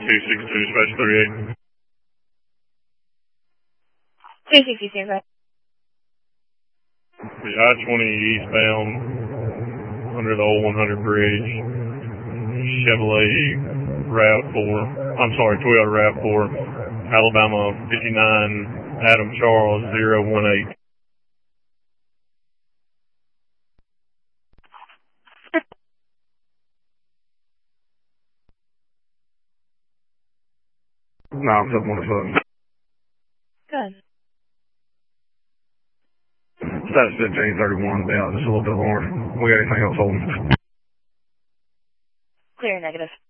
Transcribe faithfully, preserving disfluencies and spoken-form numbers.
two six two, dispatch thirty-eight. two sixty-two, right? The I twenty eastbound under the old one hundred bridge. Chevrolet RAV four. I'm sorry, Toyota RAV four. Alabama fifty-nine, Adam Charles zero one eight. No, I'm just on the phone. Good. Status fifteen thirty-one, yeah, just a little bit more. We got anything else holding? Clear negative.